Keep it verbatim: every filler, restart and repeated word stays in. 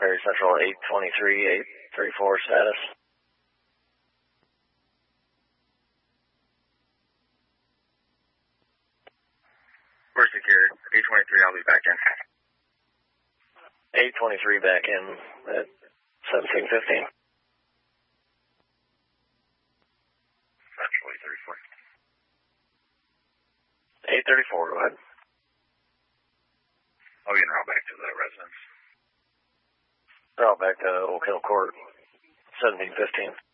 Perry Central eight twenty-three, eight thirty-four status. We're secured. eight twenty-three, I'll be back in. eight twenty-three back in at seventeen fifteen. Central eight thirty-four. eight thirty-four, go ahead. I'll be en route back to the residence. Route back to Oak Hill Court, seventeen fifteen.